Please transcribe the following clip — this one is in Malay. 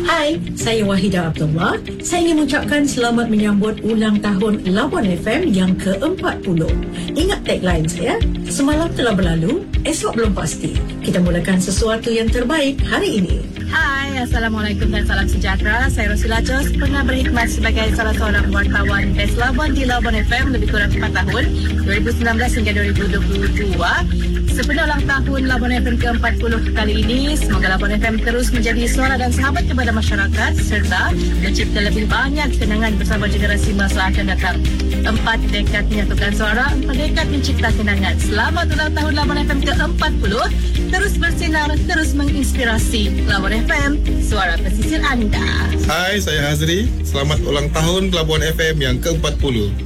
Hai, saya Wahidah Abdullah. Saya ingin mengucapkan selamat menyambut ulang tahun Labuan FM yang ke-40. Ingat tagline saya, semalam telah berlalu, esok belum pasti. Kita mulakan sesuatu yang terbaik hari ini. Hai, Assalamualaikum dan salam sejahtera. Saya Rosila Jos, pernah berkhidmat sebagai salah seorang wartawan Best Labuan di Labuan FM lebih kurang 4 tahun, 2019 hingga 2022. Sepenuh ulang tahun Labuan FM ke-40 kali ini, semoga Labuan FM terus menjadi suara dan sahabat kepada masyarakat serta mencipta lebih banyak kenangan bersama generasi masa akan datang. 4 dekad menyatukan suara, 4 dekad mencipta kenangan. Selamat ulang tahun Labuan FM ke-40. Terus bersinar, terus menginspirasi. Labuan FM, suara pesisir anda. Hai, saya Hazri. Selamat ulang tahun Labuan FM yang ke-40.